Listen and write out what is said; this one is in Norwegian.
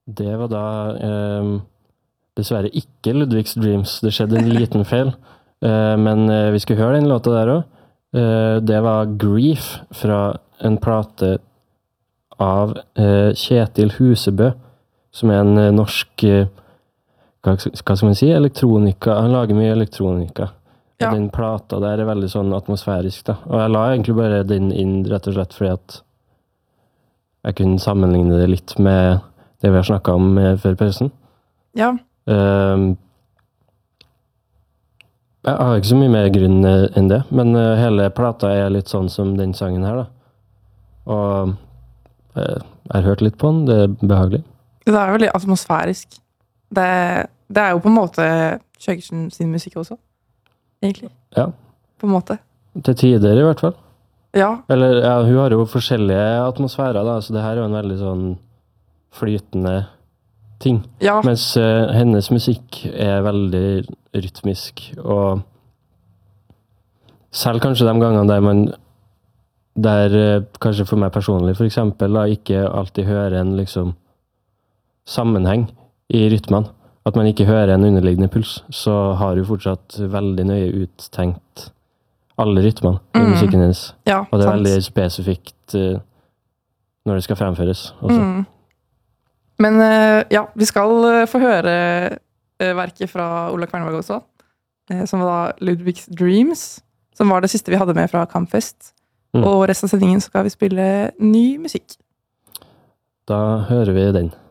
Det var da dessverre ikke Ludwig's Dreams. Det skjedde en liten feil. Men vi skulle høre den låta der også. Det var Grief fra en plate av Kjetil Husebø, som er en norsk, hva skal man si, elektronika. Han lager mye elektronika. Ja. Den plata der er veldig sånn atmosfærisk da. Og jeg la egentlig bare den inn rett og slett fordi at jeg kunne sammenligne det litt med det vi har snakket om før pausen. Ja. Jeg har ikke så mye mer grunn enn det, men hele plata er litt sånn som den sangen her da. Og jeg har hørt litt på den, det er behagelig. Det er veldig atmosfærisk. Det er jo på en måte Kjøgersen sin musikk også. Egentlig. Ja. På en måte. Til tider i hvert fall. Ja. Eller, ja, hun har jo forskjellige atmosfærer da, så det her er jo en veldig sånn flytende ting. Ja. Mens hennes musikk er veldig rytmisk, og selv kanskje de gangene der kanskje for meg personlig for eksempel da, ikke alltid hører en liksom sammenheng i rytmen. At man ikke hører en underliggende puls, så har du fortsatt veldig nøye uttenkt alle rytmene i musikken hennes. Ja, og det er veldig spesifikt når det skal fremføres også. Men ja, vi skal få høre verket fra Ola Kvernberg også, som var da Ludwig's Dreams, som var det siste vi hadde med fra Kampfest. Og resten av sendingen skal vi spille ny musikk. Da hører vi den.